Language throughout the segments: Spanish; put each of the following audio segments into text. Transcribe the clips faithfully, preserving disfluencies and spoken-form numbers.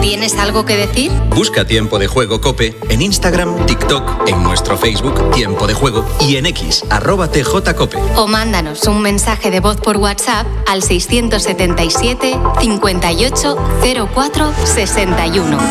¿Tienes algo que decir? Busca Tiempo de Juego COPE en Instagram, TikTok, en nuestro Facebook Tiempo de Juego y en X, arroba tjcope. O mándanos un mensaje de voz por WhatsApp al seiscientos setenta y siete, cincuenta y ocho, cero cuatro, sesenta y uno.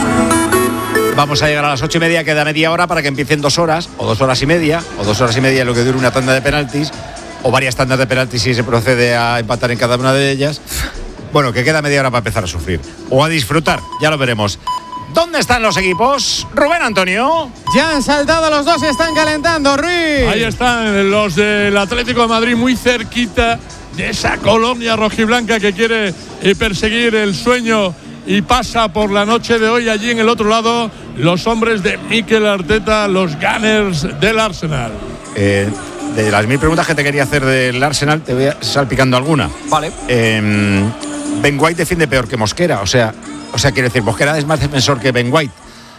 Vamos a llegar a las ocho y media, queda media hora para que empiecen dos horas, o dos horas y media, o dos horas y media lo que dure una tanda de penaltis, o varias tandas de penaltis si se procede a empatar en cada una de ellas. Bueno, que queda media hora para empezar a sufrir. O a disfrutar, ya lo veremos. ¿Dónde están los equipos? Rubén Antonio. Ya han saltado los dos y están calentando, Ruiz. Ahí están los del Atlético de Madrid, muy cerquita de esa colonia rojiblanca que quiere eh, perseguir el sueño y pasa por la noche de hoy. Allí en el otro lado, los hombres de Mikel Arteta, los Gunners del Arsenal. Eh, de las mil preguntas que te quería hacer del Arsenal, te voy a salpicando alguna. Vale. Eh, Ben White defiende peor que Mosquera, o sea, o sea, quiero decir, Mosquera es más defensor que Ben White.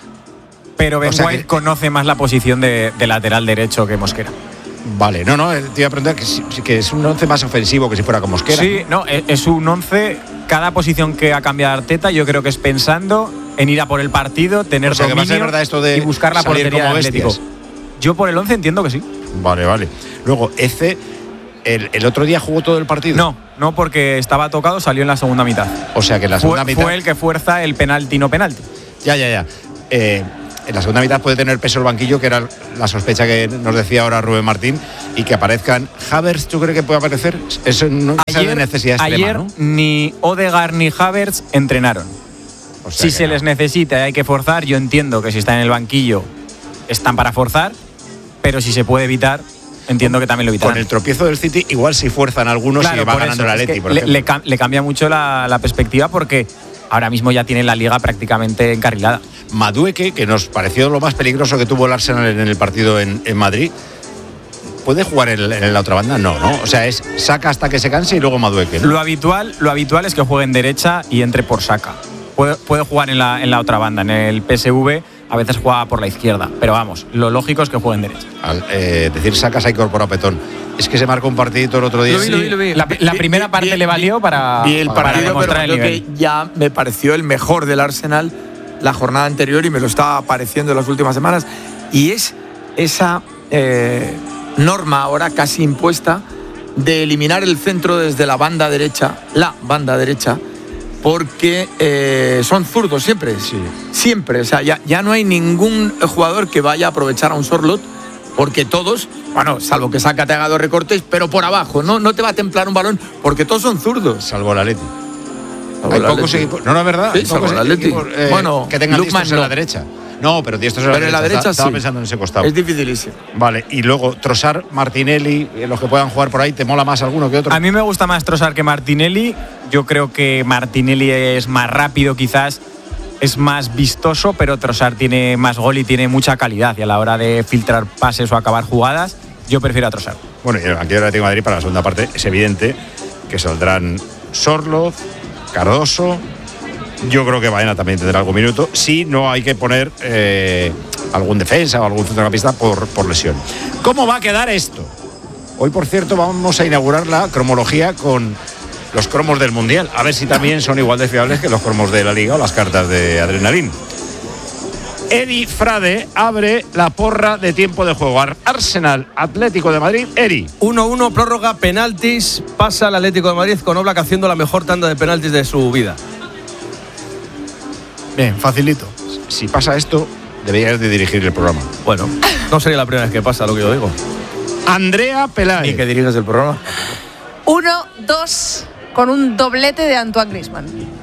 Pero Ben o sea White que, conoce más la posición de, de lateral derecho que Mosquera. Vale, no, no, te iba a preguntar que, que es un once más ofensivo que si fuera con Mosquera. Sí, no, es un once, cada posición que ha cambiado Arteta yo creo que es pensando en ir a por el partido, tener o sea, dominio que va a ser verdad esto de y buscar la salir portería como del Atlético. bestias. Yo por el once entiendo que sí. Vale, vale. Luego, Eze, el, el otro día jugó todo el partido. No, no, porque estaba tocado, salió en la segunda mitad. O sea que en la segunda fue, mitad fue el que fuerza el penalti no penalti. Ya, ya, ya. Eh, en la segunda mitad puede tener peso el banquillo, que era la sospecha que nos decía ahora Rubén Martín, y que aparezcan. Havertz, ¿tú crees que puede aparecer? Eso no es de necesidad extrema, ayer ¿no? ni Odegaard ni Havertz entrenaron. O sea si se no. les necesita y hay que forzar, yo entiendo que si están en el banquillo están para forzar, pero si se puede evitar, entiendo que también lo evitarán. Con el tropiezo del City, igual si fuerzan algunos claro, y va por ganando eso, el Atleti, por le, ejemplo. le, le cambia mucho la, la perspectiva porque ahora mismo ya tienen la liga prácticamente encarrilada. Madueque, que nos pareció lo más peligroso que tuvo el Arsenal en el partido en, en Madrid, ¿puede jugar en, en la otra banda? No, ¿no? O sea, es saca hasta que se canse y luego Madueque, ¿no? Lo habitual, lo habitual es que juegue en derecha y entre por saca. Puede, puede jugar en la, en la otra banda, en el P S V a veces juega por la izquierda, pero vamos, lo lógico es que juegue en derecha. Al eh, decir saca se ha incorporado Petón. Es que se marcó un partidito el otro día. Lo vi, lo vi, lo vi. La, la Vi- primera vi- parte vi- le valió para, Vi el para partido, demostrar pero el creo nivel. que ya me pareció el mejor del Arsenal la jornada anterior y me lo estaba pareciendo en las últimas semanas. Y es esa eh, norma ahora casi impuesta de eliminar el centro desde la banda derecha, la banda derecha, porque eh, son zurdos siempre. Sí. Siempre. O sea, ya, ya no hay ningún jugador que vaya a aprovechar a un Sorloth, porque todos, bueno, salvo que Saka te haga dos recortes, pero por abajo, no, no te va a templar un balón, porque todos son zurdos. Salvo el Atleti. Salvo Hay el pocos Atleti. equipos. No, no es verdad. Sí, Hay salvo pocos el Atleti. equipos, eh, Bueno, que tengan Lookman diestros en la no. derecha. No, pero diestros en la Pero en derecha. la derecha Estaba sí. pensando en ese costado. Es dificilísimo. Vale, y luego Trossard, Martinelli, eh, los que puedan jugar por ahí, ¿te mola más alguno que otro? A mí me gusta más Trossard que Martinelli. Yo creo que Martinelli es más rápido quizás, es más vistoso, pero Trossard tiene más gol y tiene mucha calidad. Y a la hora de filtrar pases o acabar jugadas, yo prefiero a Trossard. Bueno, y aquí ahora tengo Madrid para la segunda parte. Es evidente que saldrán Sorloth, Cardoso. Yo creo que Baena también tendrá algún minuto. Si no hay que poner eh, algún defensa o algún centrocampista por, por lesión. ¿Cómo va a quedar esto? Hoy, por cierto, vamos a inaugurar la cromología con los cromos del Mundial. A ver si también son igual de fiables que los cromos de la Liga o las cartas de Adrenalín. Eri Frade abre la porra de tiempo de juego. Arsenal, Atlético de Madrid. Eri. uno uno, prórroga, penaltis. Pasa el Atlético de Madrid con Oblak haciendo la mejor tanda de penaltis de su vida. Bien, facilito. Si pasa esto, deberías de dirigir el programa. Bueno, no sería la primera vez que pasa lo que yo digo. Andrea Peláez. ¿Y que diriges el programa? uno dos con un doblete de Antoine Griezmann.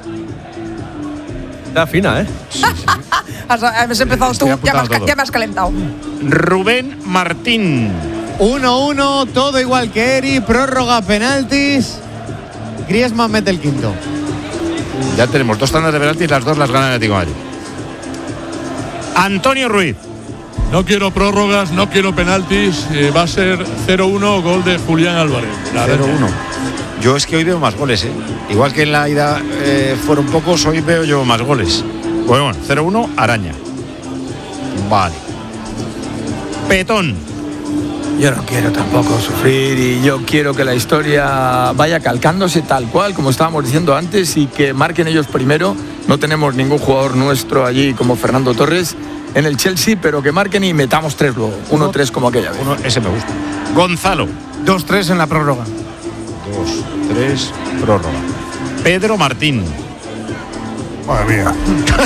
Está fina, ¿eh? Sí, sí. has, has empezado Estoy tú, ya me, has, todo. ya me has calentado. Rubén Martín. uno uno, todo igual que Eri, prórroga, penaltis. Griezmann mete el quinto. Ya tenemos dos tandas de penaltis, las dos las gana el Atlético de Madrid. Antonio Ruiz. No quiero prórrogas, no quiero penaltis. Eh, va a ser cero uno, gol de Julián Álvarez. cero uno. Yo es que hoy veo más goles, ¿eh? Igual que en la ida eh, fueron pocos, hoy veo yo más goles. Bueno, bueno, cero uno, Araña. Vale. Petón. Yo no quiero tampoco sufrir y yo quiero que la historia vaya calcándose tal cual, como estábamos diciendo antes, y que marquen ellos primero No tenemos ningún jugador nuestro allí como Fernando Torres en el Chelsea, pero que marquen y metamos tres luego. uno tres como aquella vez. Uno, ese me gusta. Gonzalo. dos tres en la prórroga. dos tres, prórroga. Pedro Martín. Madre mía.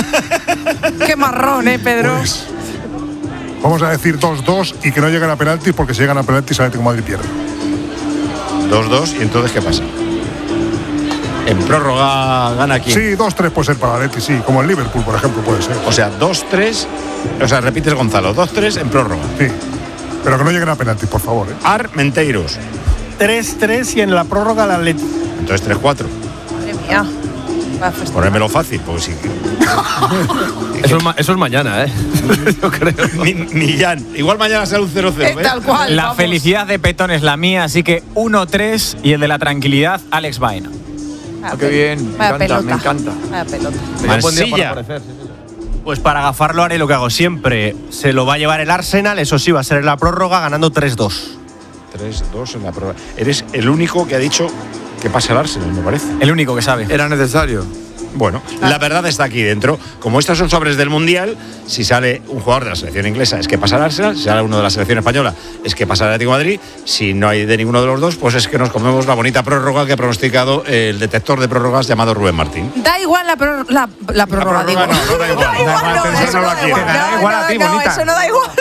Qué marrón, ¿eh, Pedro? Pues, vamos a decir dos dos y que no lleguen a penaltis, porque si llegan a penaltis, el Atlético de Madrid pierde. dos dos, y entonces, ¿qué pasa? En prórroga gana quién. Sí, dos tres puede ser para el Atleti, sí, como el Liverpool, por ejemplo, puede ser. O sea, dos tres, o sea, repites Gonzalo, dos tres en prórroga. Sí, pero que no lleguen a penaltis, por favor. ¿eh? Armenteiros. tres tres y en la prórroga el Atleti. Entonces tres cuatro. Madre mía. Ponérmelo fácil, porque sí. Eso es, ma- eso es mañana, ¿eh? Yo creo. Ni, ni Jan. Igual mañana será un cero cero. Eh, tal cual. La vamos. felicidad de Petón es la mía, así que uno tres y el de la tranquilidad, Alex Baena. Vaya Qué bien, me vaya encanta, pelota. me encanta. Vaya pelota. Marsilla. Pues para agafarlo haré lo que hago siempre. Se lo va a llevar el Arsenal, eso sí, va a ser en la prórroga ganando tres dos. tres dos en la prórroga. Eres el único que ha dicho que pase el Arsenal, me parece. El único que sabe. Era necesario. Bueno, la verdad está aquí dentro. Como estos son sobres del Mundial, si sale un jugador de la selección inglesa es que pasa el Arsenal, si sale uno de la selección española es que pasa el Atlético de Madrid, si no hay de ninguno de los dos, pues es que nos comemos la bonita prórroga que ha pronosticado el detector de prórrogas llamado Rubén Martín. Da igual la, pror- la, la prórroga, La prórroga digo. no, no da igual. Da igual, no, Esa eso no no la da quiere. igual. Te da No, igual a no, ti, no, bonita. eso no da igual.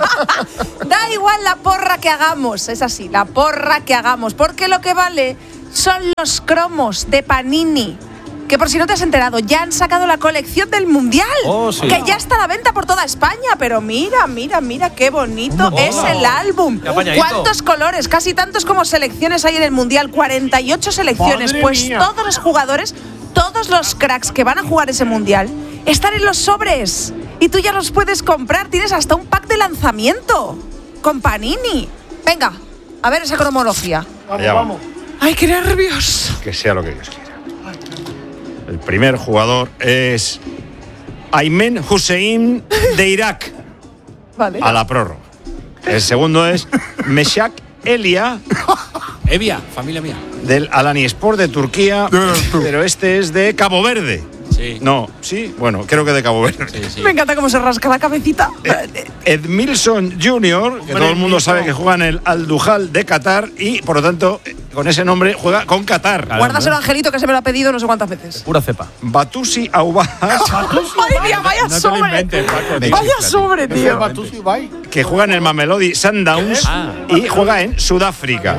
Da igual la porra que hagamos, es así, la porra que hagamos, porque lo que vale son los cromos de Panini. Que por si no te has enterado, ya han sacado la colección del Mundial. Oh, sí. Que ya está a la venta por toda España. Pero mira, mira, mira qué bonito es el álbum. Qué apañadito. ¿Cuántos colores? Casi tantos como selecciones hay en el Mundial. cuarenta y ocho selecciones. Madre Pues mía. todos los jugadores, todos los cracks que van a jugar ese Mundial están en los sobres. Y tú ya los puedes comprar. Tienes hasta un pack de lanzamiento con Panini. Venga, a ver esa cromología. Allá vamos. ¡Ay, qué nervios! Que sea lo que Dios quiera. El primer jugador es Aymen Hussein de Irak, Vale. a la prórroga. El segundo es Meshak Elia, Evia, familia mía. del Alanispor de Turquía, pero este es de Cabo Verde. Sí. No, sí, bueno, creo que de Cabo Verde. Sí, sí. Me encanta cómo se rasca la cabecita. Edmilson junior, que todo el mundo sabe que juega en el Al-Duhal de Qatar y, por lo tanto, con ese nombre juega con Qatar. Guárdaselo, Angelito, que se me lo ha pedido no sé cuántas veces. Pura cepa. Batusi Aubas, ¡Madre mía, vaya No te lo sobre! inventes, Paco. ¡Vaya sobre, tío! que juega en el Mamelodi Sundowns Ah. y juega en Sudáfrica.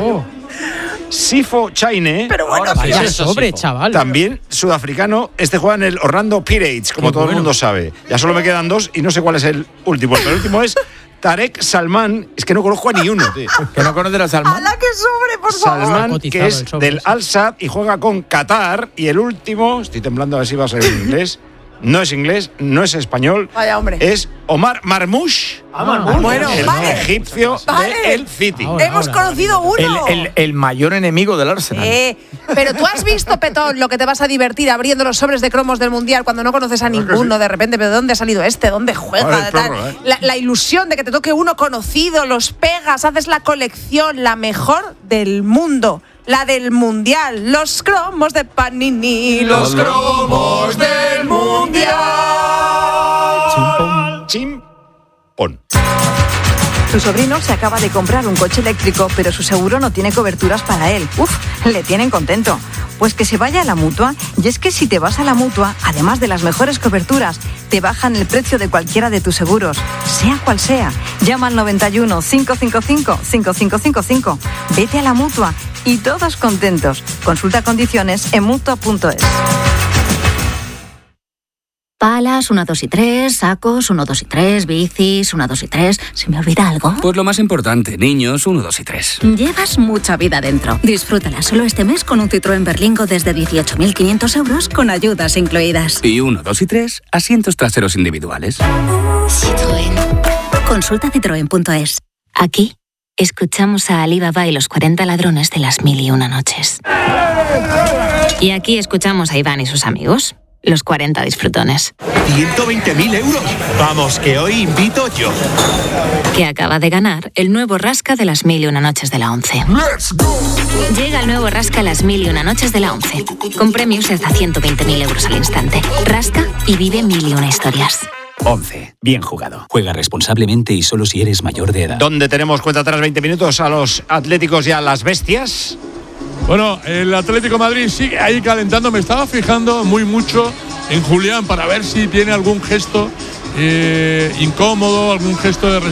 Sifo Chaine, Pero bueno, Vaya tío. sobre, chaval. también sudafricano, este juega en el Orlando Pirates, como Qué todo el bueno. mundo sabe. Ya solo me quedan dos y no sé cuál es el último. El último es Tarek Salman, es que no conozco a ni uno, tío. Que no conoces a Salman. ¡Hala, que sobre, por favor! Salman, cotizado que es el sobre, del sí. Al-Sadd y juega con Qatar. Y el último, estoy temblando a ver si va a ser en inglés, no es inglés, no es español, Vaya, hombre. es Omar Marmoush, Bueno, el vale. egipcio Vale. del City. Ahora. Hemos conocido El, uno. el- el mayor enemigo del Arsenal. Eh, pero tú has visto, Petón, lo que te vas a divertir abriendo los sobres de cromos del Mundial cuando no conoces a ninguno de repente, pero ¿de dónde ha salido este? ¿Dónde juega? Vale, Tal. prórroga, ¿eh? la, la ilusión de que te toque uno conocido, los pegas, haces la colección, la mejor del mundo, la del Mundial, los cromos de Panini, los cromos del Mundial. Chim, pon. Tu sobrino se acaba de comprar un coche eléctrico, pero su seguro no tiene coberturas para él. Uf, le tienen contento. Pues que se vaya a la Mutua, y es que si te vas a la Mutua, además de las mejores coberturas, te bajan el precio de cualquiera de tus seguros, sea cual sea. Llama al noventa y uno, cinco cinco cinco, cinco cinco cinco cinco. Vete a la Mutua y todos contentos. Consulta condiciones en mutua punto es. Palas, uno, dos y tres, sacos, uno, dos y tres, bicis, uno, dos y tres. ¿Se me olvida algo? Pues lo más importante, niños, uno, dos y tres. Llevas mucha vida dentro. Disfrútala solo este mes con un Citroën Berlingo desde dieciocho mil quinientos euros con ayudas incluidas. Y uno, dos y tres, asientos traseros individuales. Citroën. Consulta citroen punto es. Aquí escuchamos a Ali Baba y los cuarenta ladrones de las mil y una noches. Y aquí escuchamos a Iván y sus amigos, los cuarenta disfrutones. ciento veinte mil euros. Vamos, que hoy invito yo. Que acaba de ganar el nuevo Rasca de las mil y una noches de la once. Llega el nuevo Rasca las mil y una noches de la once, con premios de hasta ciento veinte mil euros al instante. Rasca y vive mil y una historias. once. Bien jugado. Juega responsablemente y solo si eres mayor de edad. ¿Dónde tenemos cuenta tras veinte minutos a los Atléticos y a las Bestias? Bueno, el Atlético de Madrid sigue ahí calentando. Me estaba fijando muy mucho en Julián para ver si tiene algún gesto eh, incómodo, algún gesto de